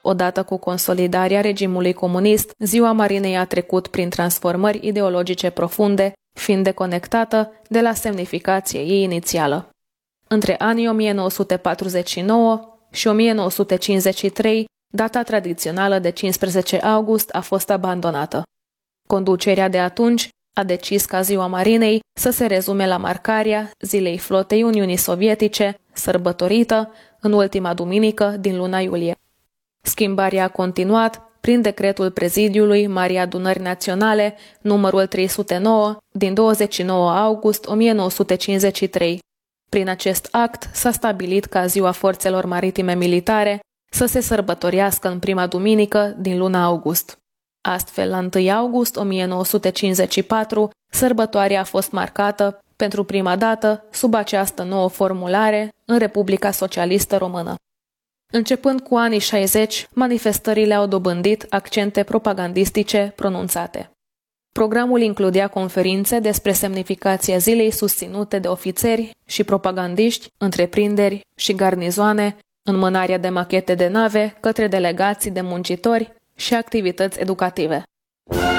odată cu consolidarea regimului comunist, Ziua Marinei a trecut prin transformări ideologice profunde, fiind deconectată de la semnificația ei inițială. Între anii 1949 și 1953, data tradițională de 15 august a fost abandonată. Conducerea de atunci a decis ca Ziua Marinei să se rezume la marcarea Zilei Flotei Uniunii Sovietice, sărbătorită în ultima duminică din luna iulie. Schimbarea a continuat prin decretul Prezidiului Marii Adunări Naționale, numărul 309, din 29 august 1953. Prin acest act s-a stabilit ca Ziua Forțelor Maritime Militare să se sărbătorească în prima duminică din luna august. Astfel, la 1 august 1954, sărbătoarea a fost marcată pentru prima dată sub această nouă formulare în Republica Socialistă Română. Începând cu anii 60, manifestările au dobândit accente propagandistice pronunțate. Programul includea conferințe despre semnificația zilei susținute de ofițeri și propagandiști, întreprinderi și garnizoane, înmânarea de machete de nave către delegații de muncitori și activități educative.